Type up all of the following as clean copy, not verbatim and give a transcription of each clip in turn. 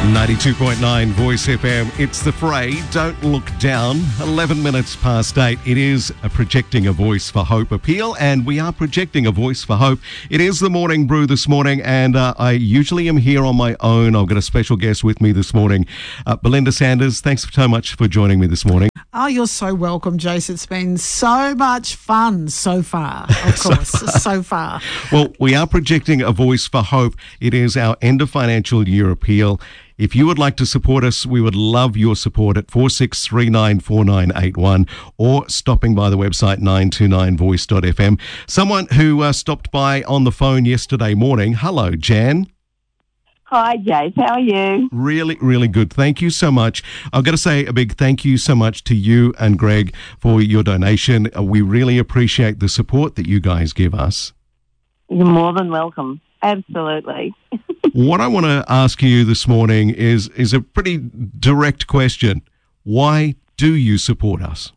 92.9 Voice FM. It's The Fray. Don't look down. 11 minutes past 8. It is a Projecting a Voice for Hope appeal, and we are projecting a voice for hope. It is the Morning Brew this morning, and I usually am here on my own. I've got a special guest with me this morning, Belinda Sanders. Thanks so much for joining me this morning. Oh, you're so welcome, Jace. It's been so much fun so far, of course, so far. Well, we are projecting a voice for hope. It is our end of financial year appeal. If you would like to support us, we would love your support at 46394981 or stopping by the website 929voice.fm. Someone who stopped by on the phone yesterday morning. Hello, Jan. Hi, Jace. How are you? Really, really good. Thank you so much. I've got to say a big thank you so much to you and Greg for your donation. We really appreciate the support that you guys give us. You're more than welcome. Absolutely. What I want to ask you this morning is a pretty direct question. Why do you support us?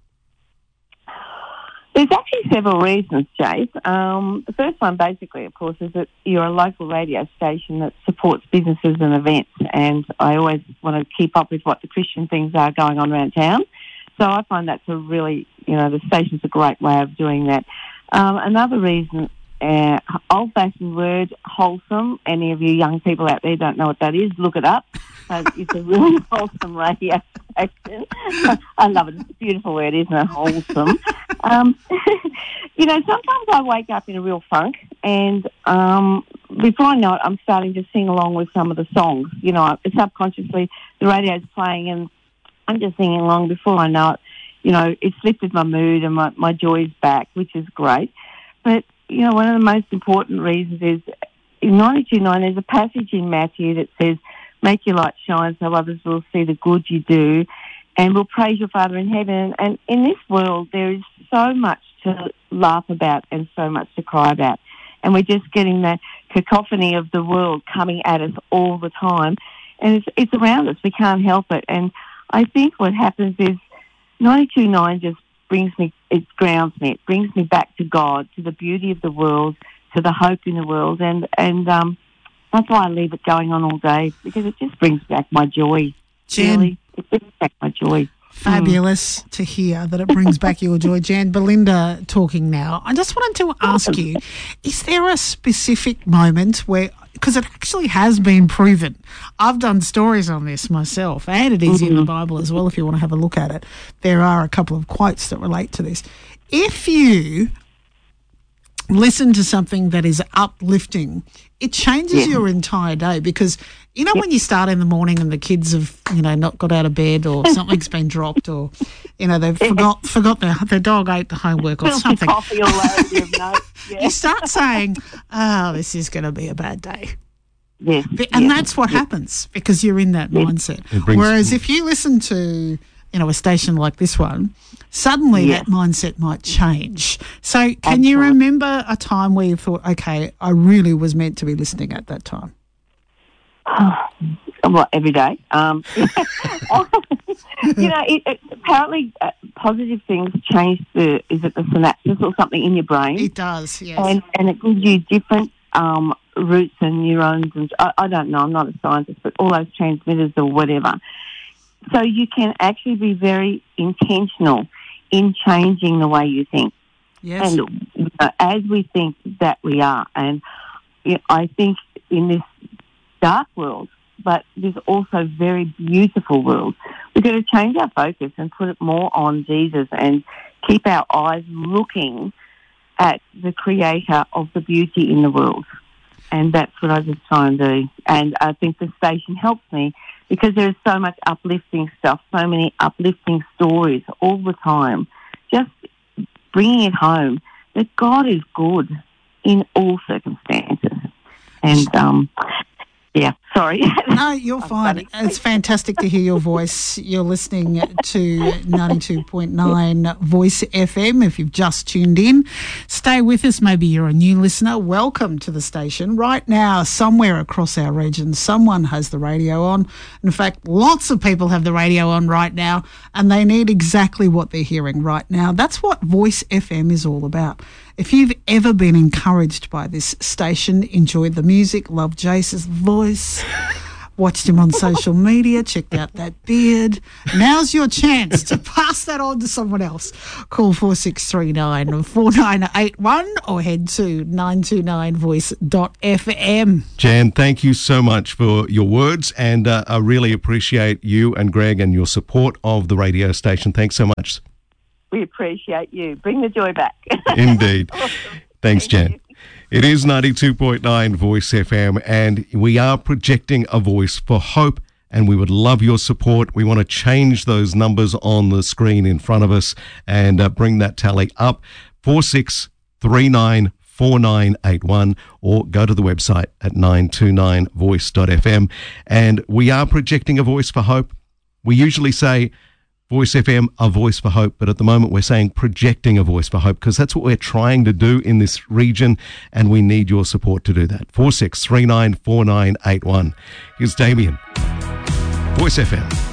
There's actually several reasons, Jace. The first one, basically, of course, is that you're a local radio station that supports businesses and events, and I always want to keep up with what the Christian things are going on around town. So I find that's a really, the station's a great way of doing that. Another reason, old-fashioned word, wholesome. Any of you young people out there don't know what that is, look it up. It's a really wholesome radio station. I love it. It's a beautiful word, isn't it? Wholesome. Sometimes I wake up in a real funk, and before I know it, I'm starting to sing along with some of the songs. Subconsciously, the radio's playing, and I'm just singing along. Before I know it, it's lifted my mood, and my joy's back, which is great. But one of the most important reasons is in 92.9, there's a passage in Matthew that says, make your light shine so others will see the good you do and will praise your Father in heaven. And in this world, there is so much to laugh about and so much to cry about. And we're just getting that cacophony of the world coming at us all the time. And it's around us. We can't help it. And I think what happens is 92.9 just it grounds me. It brings me back to God, to the beauty of the world, to the hope in the world, and that's why I leave it going on all day, because it just brings back my joy. Jan, really, it brings back my joy. Fabulous to hear that it brings back your joy. Jan, Belinda talking now. I just wanted to ask you, is there a specific moment where, because it actually has been proven, I've done stories on this myself, and it is in the Bible as well if you want to have a look at it. There are a couple of quotes that relate to this. If you listen to something that is uplifting, it changes your entire day, because when you start in the morning and the kids have not got out of bed, or something's been dropped, or they've forgot their dog ate the homework or something. Coffee all over your notes. Yeah. You start saying, this is going to be a bad day. Yes. And that's what happens, because you're in that mindset. Whereas if you listen to a station like this one, suddenly that mindset might change. So can you remember a time where you thought, okay, I really was meant to be listening at that time? Every day. Apparently positive things change is it the synapses or something in your brain? It does, yes. And it gives you different roots and neurons. And I don't know, I'm not a scientist, but all those transmitters or whatever. So you can actually be very intentional in changing the way you think. Yes. And as we think that we are. And I think in this dark world, but this also very beautiful world, we've got to change our focus and put it more on Jesus and keep our eyes looking at the creator of the beauty in the world. And that's what I just try and do. And I think the station helps me, because there's so much uplifting stuff, so many uplifting stories all the time, just bringing it home that God is good in all circumstances. And, sorry. No, you're fine. It's fantastic to hear your voice. You're listening to 92.9 Voice FM. If you've just tuned in, stay with us. Maybe you're a new listener. Welcome to the station. Right now, somewhere across our region, someone has the radio on. In fact, lots of people have the radio on right now, and they need exactly what they're hearing right now. That's what Voice FM is all about. If you've ever been encouraged by this station, enjoyed the music, loved Jace's voice, watched him on social media, checked out that beard. Now's your chance to pass that on to someone else. Call 4639 4981 or head to 929voice.fm. Jan, thank you so much for your words, and I really appreciate you and Greg and your support of the radio station. Thanks so much. We appreciate you. Bring the joy back. Indeed. Awesome. Thanks, Jan. You. It is 92.9 Voice FM, and we are projecting a voice for hope, and we would love your support. We want to change those numbers on the screen in front of us and bring that tally up. 46394981, or go to the website at 929voice.fm. And we are projecting a voice for hope. We usually say Voice FM, a voice for hope, but at the moment we're saying projecting a voice for hope, because that's what we're trying to do in this region, and we need your support to do that. 46394981. Here's Damien. Voice FM.